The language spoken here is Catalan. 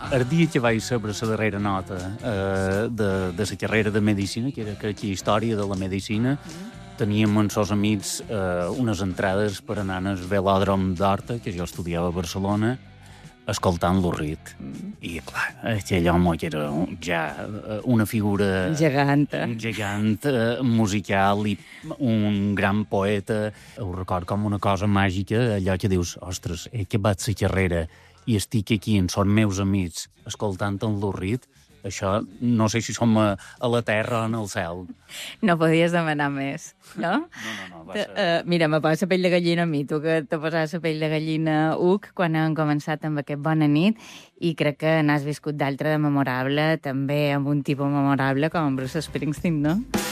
El dia que vaig saber la darrera nota de la carrera de Medicina, que era aquella història de la Medicina, teníem amb els amics unes entrades per anar al velòdrom d'Horta, que jo estudiava a Barcelona, escoltant l'Urrit. I, clar, aquell home que era ja una figura... gegant, musical i un gran poeta. Ho record com una cosa màgica, allò que dius, ostres, he acabat la carrera i estic aquí amb els meus amics escoltant en l'Urrit. Això no sé si som a la terra o en el cel. No podies demanar més, no? No, va ser... Mira, me posa la pell de gallina a mi, tu que te posava la pell de gallina, Huc, quan hem començat amb aquest Bona nit, i crec que n'has viscut d'altre de memorable, també amb un tipus memorable com en Bruce Springsteen, no?